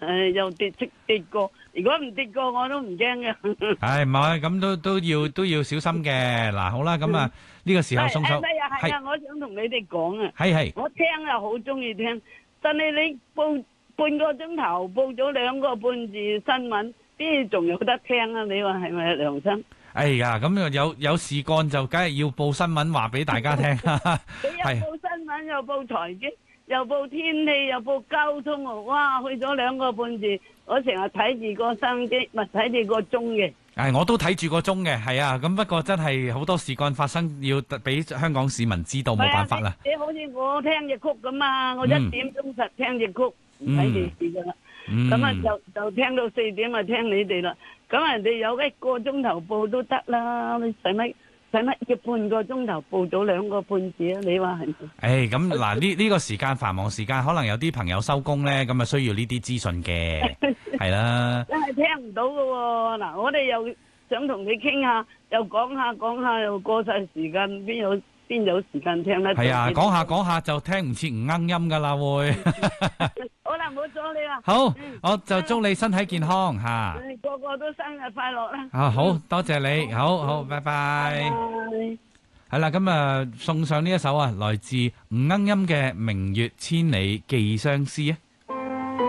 又跌過，如果唔跌過我都唔驚嘅。 係唔係咁都要小心嘅。嗱，好啦，咁啊呢個時候送首係啊，我想同你哋講啊， 係我聽又好中意聽，但係你報半個鐘頭報咗2個半字新聞，邊仲有得聽啊？你話係咪梁生？ 哎呀，咁有事幹就梗係要報新聞話俾大家聽。 你又報新聞，又報財經，又報天氣，又報交通喎！哇，去咗2個半字，我成日睇住個收音機，咪睇住個鐘嘅。 我都睇住個鐘嘅，係啊，咁不過真係好多事幹發生，要俾香港市民知道，冇辦法啦。 你好似我聽粵曲咁啊，我1點鐘實聽粵曲，唔睇電視噶啦。咁啊就聽到4點就聽你哋啦。咁人哋有1個鐘頭報都得啦，你使乜叫半個鐘頭報咗2個半字啊？你話係咪？ 咁嗱呢個時間繁忙時間，可能有啲朋友收工咧，咁啊需要呢啲資訊嘅，係啦。 真係聽唔到噶喎！嗱，我哋又想同你傾下，又講下，又過晒時間，邊有時間聽得到？ 係啊，講下就聽唔切唔啱音噶啦會。 好啦，唔好阻你啦。 好，我就祝你身體健康吓。 個個都生日快樂啦！ 好多謝你，好，拜拜。係啦，咁啊送上呢一首啊，來自吳鶯音嘅《明月千里寄相思》啊。